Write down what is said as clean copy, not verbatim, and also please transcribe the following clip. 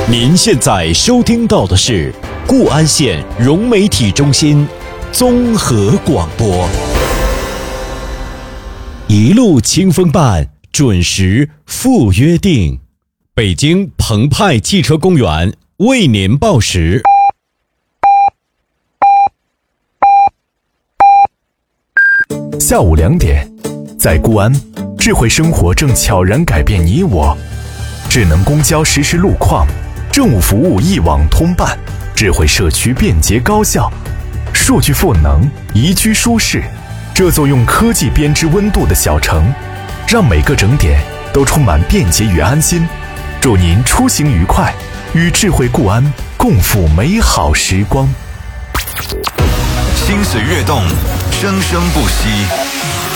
您现在收听到的是固安县融媒体中心综合广播，一路清风伴，准时赴约定。北京澎湃汽车公园为您报时。 下午2点，在固安，智慧生活正悄然改变你我。智能公交实时路况，政务服务一网通办，智慧社区便捷高效，数据赋能，宜居舒适。这座用科技编织温度的小城，让每个整点都充满便捷与安心。祝您出行愉快，与智慧固安共赴美好时光。 心随跃动，生生不息。